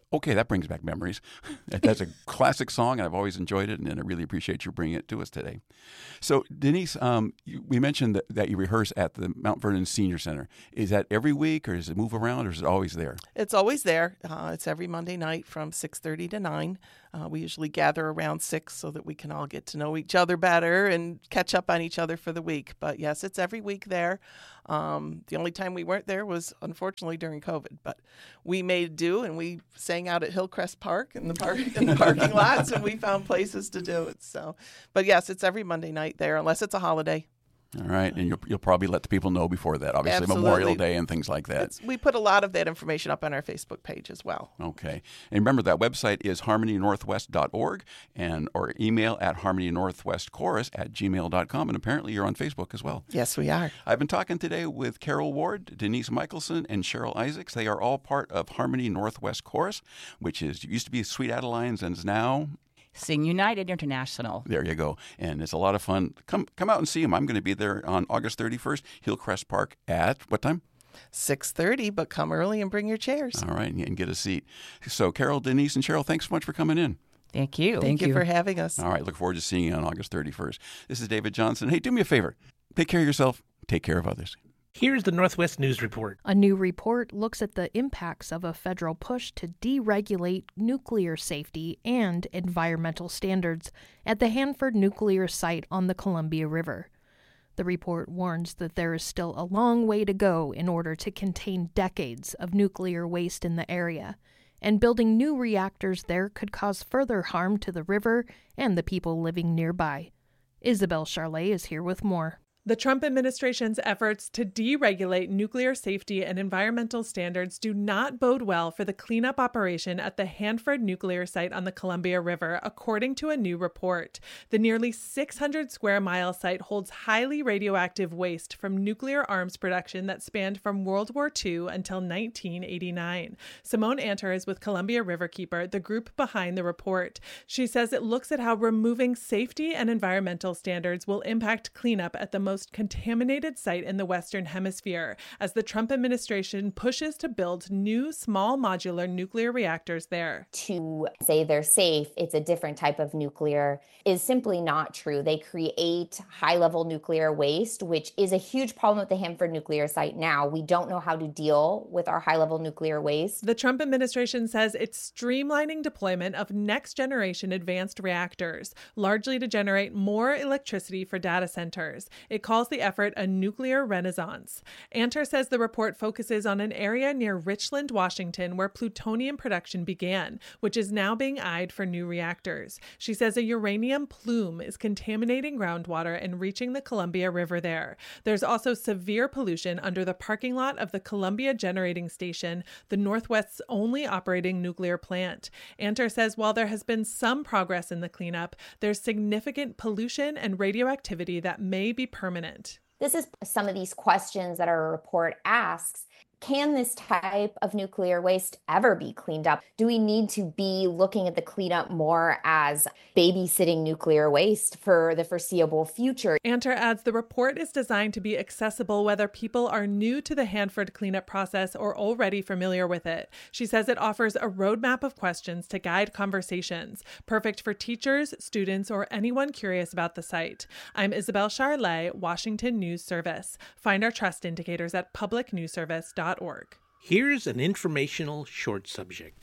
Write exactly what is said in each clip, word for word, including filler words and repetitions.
Okay, that brings back memories. That's a classic song, and I've always enjoyed it, and I really appreciate you bringing it to us today. So, Denise, um, you, we mentioned that, that you rehearse at the Mount Vernon Senior Center. Is that every week, or does it move around, or is it always there? It's always there. Uh, it's every Monday night from six thirty to nine. Uh, we usually gather around six so that we can all get to know each other better and catch up on each other for the week. But yes, it's every week there. Um, the only time we weren't there was, unfortunately, during COVID. But we made do, and we sang out at Hillcrest Park in the park in the parking lots, and we found places to do it. So, but yes, it's every Monday night there, unless it's a holiday. All right, and you'll, you'll probably let the people know before that, obviously, Absolutely. Memorial Day and things like that. It's, we put a lot of that information up on our Facebook page as well. Okay. And remember, that website is harmony northwest dot org, and or email at harmony northwest chorus at gmail dot com, and apparently you're on Facebook as well. Yes, we are. I've been talking today with Carol Ward, Denise Michelson, and Cheryl Isaacs. They are all part of Harmony Northwest Chorus, which is used to be Sweet Adelines and is now Sing United International. There you go. And it's a lot of fun. Come come out and see him. I'm going to be there on August thirty-first, Hillcrest Park at what time? six thirty, but come early and bring your chairs. All right, and get a seat. So Carol, Denise, and Cheryl, thanks so much for coming in. Thank you. Thank, Thank you, you for having us. All right, look forward to seeing you on August thirty-first. This is David Johnson. Hey, do me a favor. Take care of yourself. Take care of others. Here's the Northwest News Report. A new report looks at the impacts of a federal push to deregulate nuclear safety and environmental standards at the Hanford nuclear site on the Columbia River. The report warns that there is still a long way to go in order to contain decades of nuclear waste in the area, and building new reactors there could cause further harm to the river and the people living nearby. Isabel Charlet is here with more. The Trump administration's efforts to deregulate nuclear safety and environmental standards do not bode well for the cleanup operation at the Hanford nuclear site on the Columbia River, according to a new report. The nearly six hundred square mile site holds highly radioactive waste from nuclear arms production that spanned from World War Two until nineteen eighty-nine. Simone Anter is with Columbia Riverkeeper, the group behind the report. She says it looks at how removing safety and environmental standards will impact cleanup at the most contaminated site in the Western Hemisphere as the Trump administration pushes to build new small modular nuclear reactors there. To say they're safe, it's a different type of nuclear, is simply not true. They create high-level nuclear waste, which is a huge problem with the Hanford nuclear site now. We don't know how to deal with our high-level nuclear waste. The Trump administration says it's streamlining deployment of next-generation advanced reactors, largely to generate more electricity for data centers. It calls the effort a nuclear renaissance. Anter says the report focuses on an area near Richland, Washington, where plutonium production began, which is now being eyed for new reactors. She says a uranium plume is contaminating groundwater and reaching the Columbia River there. There's also severe pollution under the parking lot of the Columbia Generating Station, the Northwest's only operating nuclear plant. Anter says while there has been some progress in the cleanup, there's significant pollution and radioactivity that may be permanent. This is some of these questions that our report asks. Can this type of nuclear waste ever be cleaned up? Do we need to be looking at the cleanup more as babysitting nuclear waste for the foreseeable future? Anter adds the report is designed to be accessible whether people are new to the Hanford cleanup process or already familiar with it. She says it offers a roadmap of questions to guide conversations, perfect for teachers, students, or anyone curious about the site. I'm Isabel Charlet, Washington News Service. Find our trust indicators at public news service dot org. Here's an informational short subject.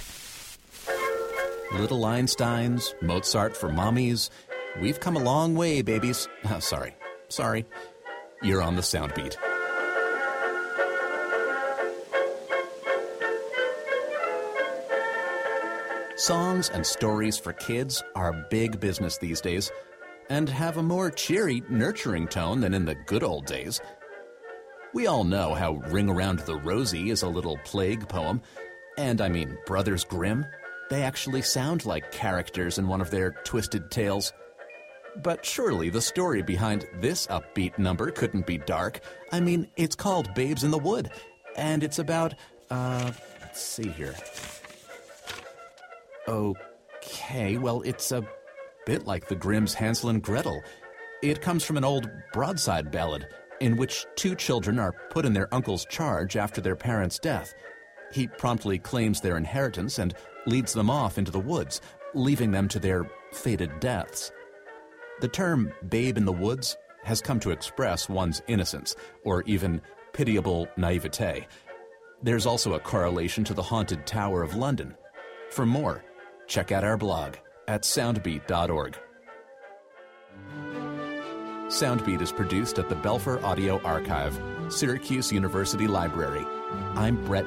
Little Einsteins, Mozart for mommies. We've come a long way, babies. Oh, sorry. Sorry. You're on the sound beat. Songs and stories for kids are big business these days and have a more cheery, nurturing tone than in the good old days. We all know how Ring Around the Rosie is a little plague poem. And I mean, Brothers Grimm, they actually sound like characters in one of their twisted tales. But surely the story behind this upbeat number couldn't be dark. I mean, it's called Babes in the Wood, and it's about, uh, let's see here. Okay, well, it's a bit like the Grimm's Hansel and Gretel. It comes from an old broadside ballad, in which two children are put in their uncle's charge after their parents' death. He promptly claims their inheritance and leads them off into the woods, leaving them to their fated deaths. The term babe in the woods has come to express one's innocence, or even pitiable naivete. There's also a correlation to the haunted Tower of London. For more, check out our blog at soundbeat dot org. Soundbeat is produced at the Belfer Audio Archive, Syracuse University Library. I'm Brett